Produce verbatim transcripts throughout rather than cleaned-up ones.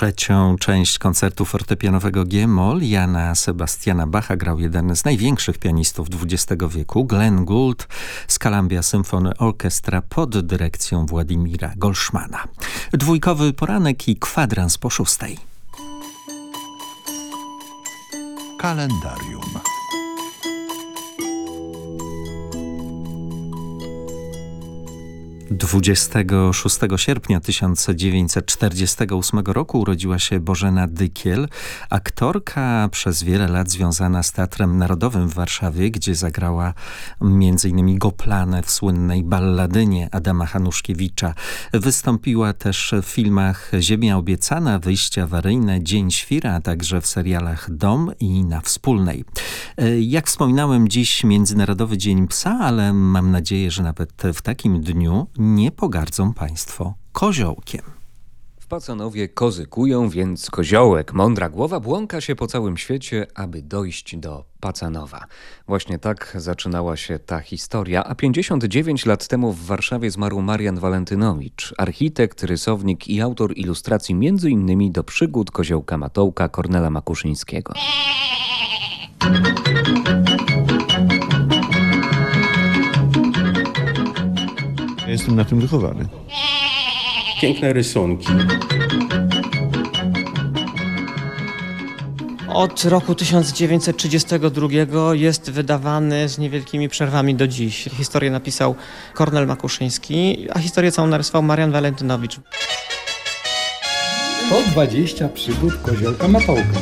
trzecią część koncertu fortepianowego G-moll Jana Sebastiana Bacha grał jeden z największych pianistów dwudziestego wieku, Glenn Gould z Columbia Symphony Orchestra pod dyrekcją Władimira Goldschmana. Dwójkowy poranek i kwadrans po szóstej. Kalendarium. dwudziestego szóstego sierpnia tysiąc dziewięćset czterdziestego ósmego roku urodziła się Bożena Dykiel, aktorka przez wiele lat związana z Teatrem Narodowym w Warszawie, gdzie zagrała między innymi Goplanę w słynnej balladynie Adama Hanuszkiewicza. Wystąpiła też w filmach Ziemia obiecana, Wyjście awaryjne, Dzień świra, a także w serialach Dom i Na wspólnej. Jak wspominałem, dziś Międzynarodowy Dzień Psa, ale mam nadzieję, że nawet w takim dniu nie pogardzą państwo koziołkiem. W Pacanowie kozy kują, więc koziołek, mądra głowa, błąka się po całym świecie, aby dojść do Pacanowa. Właśnie tak zaczynała się ta historia, a pięćdziesiąt dziewięć lat temu w Warszawie zmarł Marian Walentynowicz, architekt, rysownik i autor ilustracji między innymi do przygód koziołka Matołka Kornela Makuszyńskiego. Ja jestem na tym wychowany. Piękne rysunki. Od roku tysiąc dziewięćset trzydziestego drugiego jest wydawany z niewielkimi przerwami do dziś. Historię napisał Kornel Makuszyński, a historię całą narysował Marian Walentynowicz. sto dwadzieścia przygód koziołka Matołka.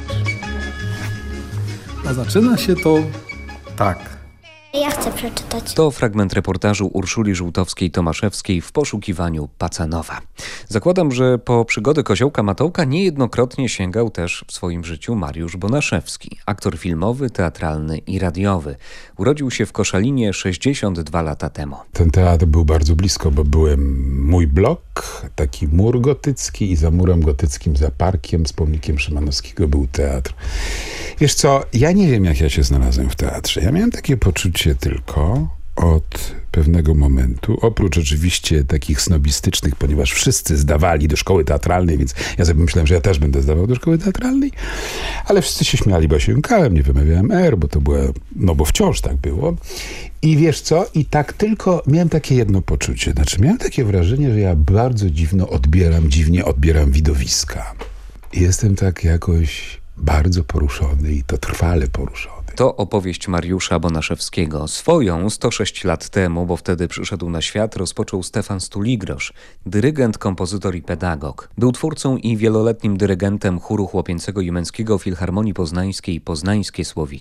A zaczyna się to tak. Ja chcę przeczytać. To fragment reportażu Urszuli Żółtowskiej-Tomaszewskiej w poszukiwaniu Pacanowa. Zakładam, że po przygody koziołka Matołka niejednokrotnie sięgał też w swoim życiu Mariusz Bonaszewski, aktor filmowy, teatralny i radiowy. Urodził się w Koszalinie sześćdziesiąt dwa lata temu. Ten teatr był bardzo blisko, bo byłem mój blok, taki mur gotycki i za murem gotyckim, za parkiem z pomnikiem Szymanowskiego był teatr. Wiesz co, ja nie wiem, jak ja się znalazłem w teatrze. Ja miałem takie poczucie tylko od pewnego momentu, oprócz oczywiście takich snobistycznych, ponieważ wszyscy zdawali do szkoły teatralnej, więc ja sobie myślałem, że ja też będę zdawał do szkoły teatralnej, ale wszyscy się śmiali, bo ja się jąkałem, nie wymawiałem R, bo to było, no bo wciąż tak było. I wiesz co, i tak tylko miałem takie jedno poczucie, znaczy miałem takie wrażenie, że ja bardzo dziwno odbieram, dziwnie odbieram widowiska. I jestem tak jakoś bardzo poruszony i to trwale poruszony. To opowieść Mariusza Bonaszewskiego. Swoją sto sześć lat temu, bo wtedy przyszedł na świat, rozpoczął Stefan Stuligrosz, dyrygent, kompozytor i pedagog. Był twórcą i wieloletnim dyrygentem chóru chłopięcego i męskiego Filharmonii Poznańskiej Poznańskie Słowiki.